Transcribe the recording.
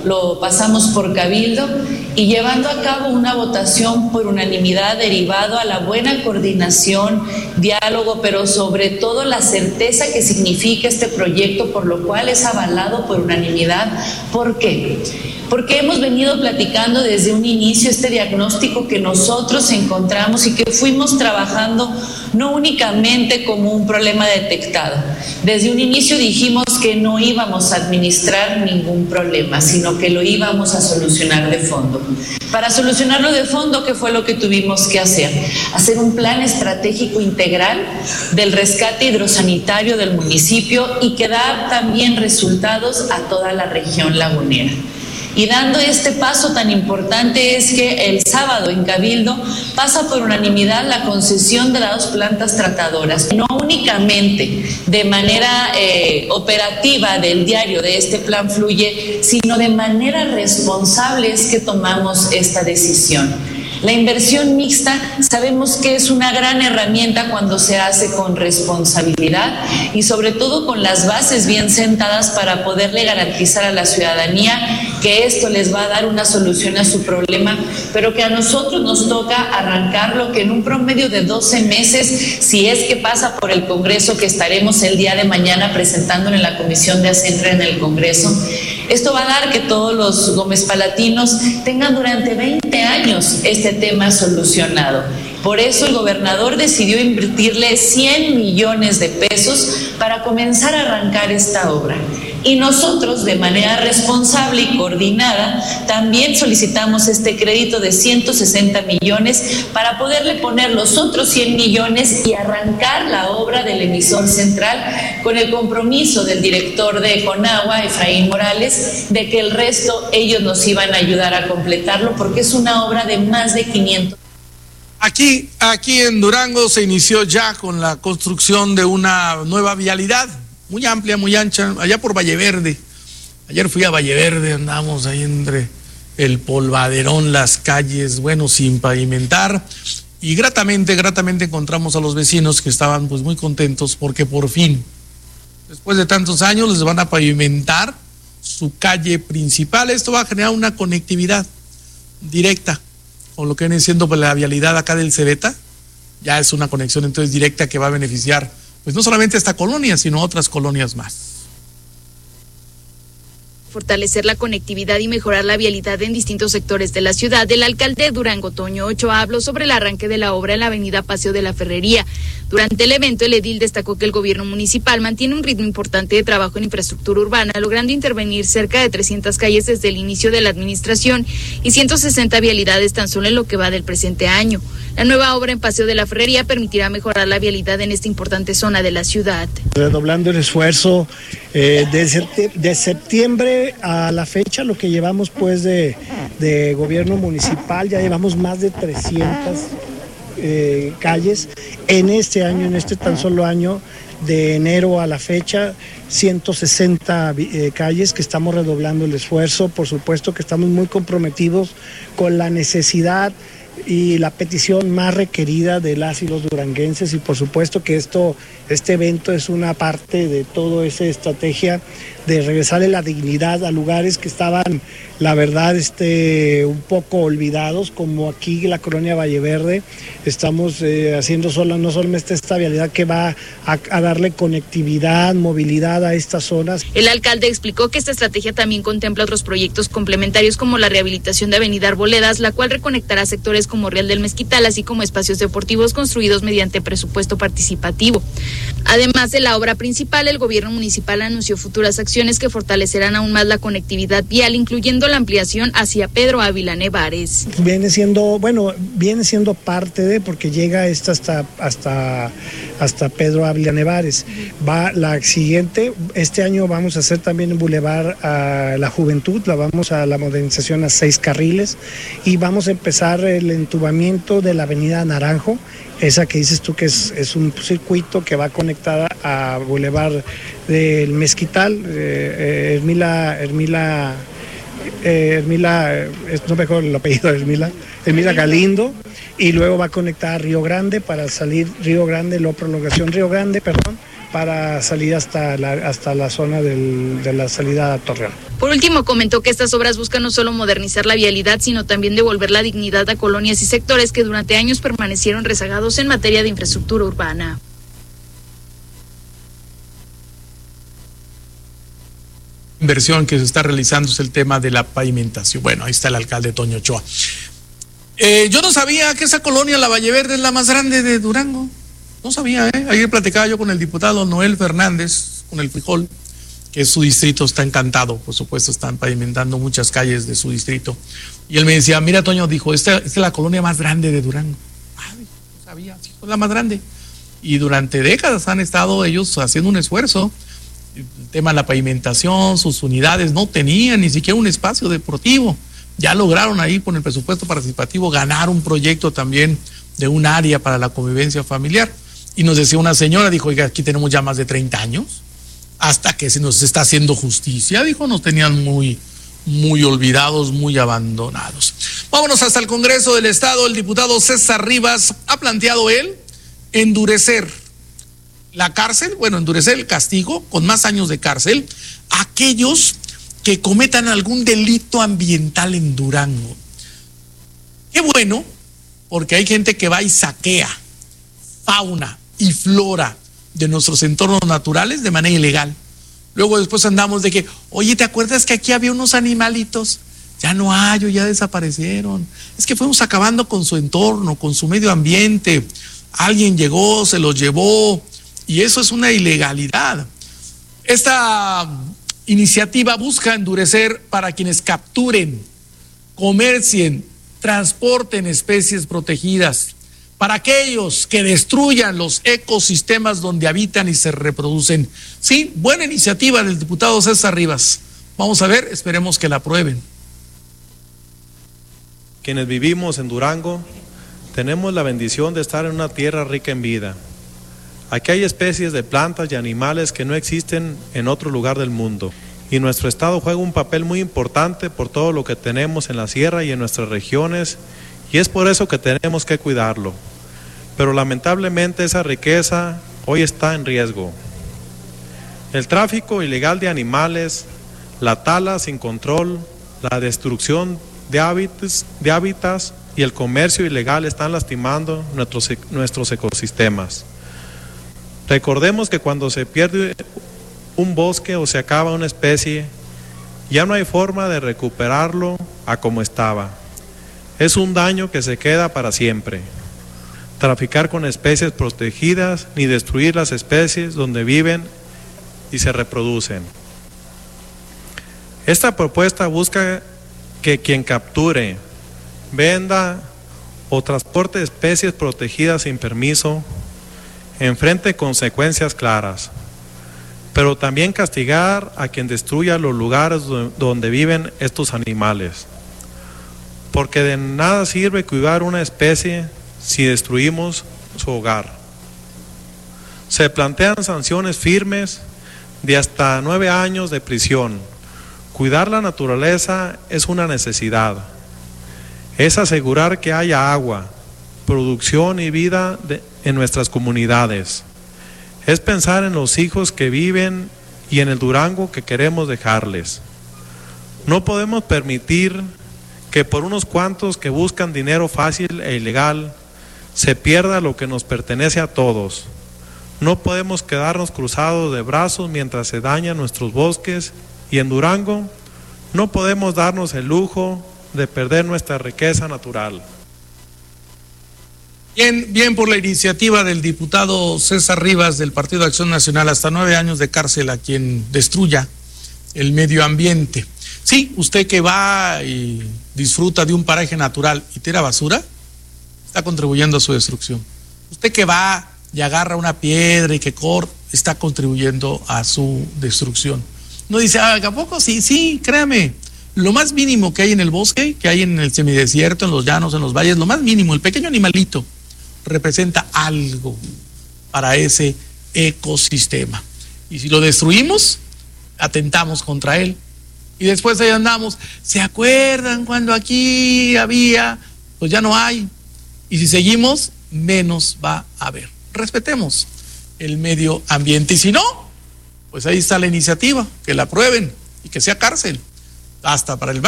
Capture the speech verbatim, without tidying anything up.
lo pasamos por Cabildo y llevando a cabo una votación por unanimidad derivado a la buena coordinación, diálogo, pero sobre todo la certeza que significa este proyecto, por lo cual es avalado por unanimidad. ¿Por qué? Porque hemos venido platicando desde un inicio este diagnóstico que nosotros encontramos y que fuimos trabajando no únicamente como un problema detectado. Desde un inicio dijimos que no íbamos a administrar ningún problema, sino que lo íbamos a solucionar de fondo. Para solucionarlo de fondo, ¿qué fue lo que tuvimos que hacer? Hacer un plan estratégico integral del rescate hidrosanitario del municipio y que da también resultados a toda la región lagunera. Y dando este paso tan importante es que el sábado en Cabildo pasa por unanimidad la concesión de las dos plantas tratadoras, no únicamente de manera eh, operativa del diario de este plan Fluye, sino de manera responsable es que tomamos esta decisión. La inversión mixta sabemos que es una gran herramienta cuando se hace con responsabilidad y sobre todo con las bases bien sentadas para poderle garantizar a la ciudadanía que esto les va a dar una solución a su problema, pero que a nosotros nos toca arrancarlo, que en un promedio de doce meses, si es que pasa por el Congreso, que estaremos el día de mañana presentándolo en la Comisión de Hacienda en el Congreso, esto va a dar que todos los Gómez Palatinos tengan durante veinte años este tema solucionado. Por eso el gobernador decidió invertirle cien millones de pesos para comenzar a arrancar esta obra. Y nosotros, de manera responsable y coordinada, también solicitamos este crédito de ciento sesenta millones para poderle poner los otros cien millones y arrancar la obra del emisor central con el compromiso del director de Conagua, Efraín Morales, de que el resto ellos nos iban a ayudar a completarlo porque es una obra de más de quinientos. Aquí, aquí en Durango se inició ya con la construcción de una nueva vialidad, muy amplia, muy ancha, allá por Valle Verde. Ayer fui a Valle Verde, andamos ahí entre el polvaderón, las calles, bueno, sin pavimentar. Y gratamente, gratamente encontramos a los vecinos que estaban pues muy contentos porque por fin, después de tantos años, les van a pavimentar su calle principal. Esto va a generar una conectividad directa con lo que viene siendo la vialidad acá del Cebeta. Ya es una conexión entonces directa que va a beneficiar pues no solamente a esta colonia, sino a otras colonias más. Fortalecer la conectividad y mejorar la vialidad en distintos sectores de la ciudad. El alcalde de Durango, Toño Ochoa, habló sobre el arranque de la obra en la avenida Paseo de la Ferrería. Durante el evento, el edil destacó que el gobierno municipal mantiene un ritmo importante de trabajo en infraestructura urbana, logrando intervenir cerca de trescientas calles desde el inicio de la administración y ciento sesenta vialidades tan solo en lo que va del presente año. La nueva obra en Paseo de la Ferrería permitirá mejorar la vialidad en esta importante zona de la ciudad. Redoblando el esfuerzo eh, de, septi- de septiembre a la fecha, lo que llevamos pues de, de gobierno municipal, ya llevamos más de trescientas eh, calles. En este año, en este tan solo año, de enero a la fecha, ciento sesenta eh, calles que estamos redoblando el esfuerzo. Por supuesto que estamos muy comprometidos con la necesidad y la petición más requerida de las y los duranguenses, y por supuesto que esto, este evento es una parte de toda esa estrategia de regresarle la dignidad a lugares que estaban, la verdad, este, un poco olvidados, como aquí la colonia Valle Verde. Estamos eh, haciendo solo, no solamente esta vialidad que va a, a darle conectividad, movilidad a estas zonas. El alcalde explicó que esta estrategia también contempla otros proyectos complementarios como la rehabilitación de Avenida Arboledas, la cual reconectará sectores como Real del Mezquital, así como espacios deportivos construidos mediante presupuesto participativo. Además de la obra principal, el gobierno municipal anunció futuras acciones que fortalecerán aún más la conectividad vial, incluyendo la ampliación hacia Pedro Ávila Nevares. Viene siendo, bueno, viene siendo parte de, porque llega esta hasta hasta hasta Pedro Ávila Nevares. Va la siguiente, este año vamos a hacer también en Boulevard a la Juventud, la vamos a la modernización a seis carriles y vamos a empezar el entubamiento de la Avenida Naranjo, esa que dices tú que es, es un circuito que va conectada a Boulevard del Mezquital, eh, eh, Hermila, Hermila, eh, Hermila, eh, no mejor el apellido de Hermila, Hermila Galindo, y luego va a conectar a Río Grande para salir Río Grande, luego prolongación Río Grande, perdón, para salir hasta la, hasta la zona del, de la salida a Torreón. Por último, comentó que estas obras buscan no solo modernizar la vialidad, sino también devolver la dignidad a colonias y sectores que durante años permanecieron rezagados en materia de infraestructura urbana. Inversión que se está realizando es el tema de la pavimentación. Bueno, ahí está el alcalde Toño Ochoa. Eh, yo no sabía que esa colonia, la Valle Verde, es la más grande de Durango. No sabía, ¿eh? Ayer platicaba yo con el diputado Noel Fernández, con el Frijol, que su distrito está encantado, por supuesto, están pavimentando muchas calles de su distrito. Y él me decía, mira, Toño, dijo, esta, esta es la colonia más grande de Durango. Ah, dijo, no sabía, sí, es la más grande. Y durante décadas han estado ellos haciendo un esfuerzo. El tema de la pavimentación, sus unidades no tenían ni siquiera un espacio deportivo. Ya lograron ahí con el presupuesto participativo ganar un proyecto también de un área para la convivencia familiar. Y nos decía una señora, dijo, oiga, aquí tenemos ya más de treinta años, hasta que se nos está haciendo justicia, dijo, nos tenían muy, muy olvidados, muy abandonados. Vámonos hasta el Congreso del Estado. El diputado César Rivas ha planteado él endurecer la cárcel, bueno, endurecer el castigo con más años de cárcel a aquellos que cometan algún delito ambiental en Durango. Qué bueno, porque hay gente que va y saquea fauna y flora de nuestros entornos naturales de manera ilegal. Luego después andamos de que, oye, ¿te acuerdas que aquí había unos animalitos? Ya no hay, o ya desaparecieron. Es que fuimos acabando con su entorno, con su medio ambiente. Alguien llegó, se los llevó, y eso es una ilegalidad. Esta iniciativa busca endurecer para quienes capturen, comercien, transporten especies protegidas, para aquellos que destruyan los ecosistemas donde habitan y se reproducen. Sí, buena iniciativa del diputado César Rivas. Vamos a ver, esperemos que la aprueben. Quienes vivimos en Durango tenemos la bendición de estar en una tierra rica en vida. Aquí hay especies de plantas y animales que no existen en otro lugar del mundo. Y nuestro estado juega un papel muy importante por todo lo que tenemos en la sierra y en nuestras regiones, y es por eso que tenemos que cuidarlo. Pero lamentablemente esa riqueza hoy está en riesgo. El tráfico ilegal de animales, la tala sin control, la destrucción de hábitats, de hábitats y el comercio ilegal están lastimando nuestros, nuestros ecosistemas. Recordemos que cuando se pierde un bosque o se acaba una especie, ya no hay forma de recuperarlo a como estaba. Es un daño que se queda para siempre. Traficar con especies protegidas ni destruir las especies donde viven y se reproducen. Esta propuesta busca que quien capture, venda o transporte especies protegidas sin permiso enfrente consecuencias claras, pero también castigar a quien destruya los lugares donde viven estos animales. Porque de nada sirve cuidar una especie si destruimos su hogar. Se plantean sanciones firmes de hasta nueve años de prisión. Cuidar la naturaleza es una necesidad. Es asegurar que haya agua, producción y vida de, en nuestras comunidades. Es pensar en los hijos que viven y en el Durango que queremos dejarles. No podemos permitir que por unos cuantos que buscan dinero fácil e ilegal se pierda lo que nos pertenece a todos. No podemos quedarnos cruzados de brazos mientras se dañan nuestros bosques, y en Durango no podemos darnos el lujo de perder nuestra riqueza natural. Bien, bien por la iniciativa del diputado César Rivas del Partido de Acción Nacional, hasta nueve años de cárcel a quien destruya el medio ambiente. Sí, usted que va y disfruta de un paraje natural y tira basura, está contribuyendo a su destrucción. Usted que va y agarra una piedra y que corta, está contribuyendo a su destrucción. No dice, ah, ¿a poco? Sí, sí, créame. Lo más mínimo que hay en el bosque, que hay en el semidesierto, en los llanos, en los valles, lo más mínimo, el pequeño animalito, representa algo para ese ecosistema. Y si lo destruimos, atentamos contra él. Y después ahí andamos, ¿se acuerdan cuando aquí había? Pues ya no hay. Y si seguimos, menos va a haber. Respetemos el medio ambiente. Y si no, pues ahí está la iniciativa, que la aprueben y que sea cárcel, hasta para el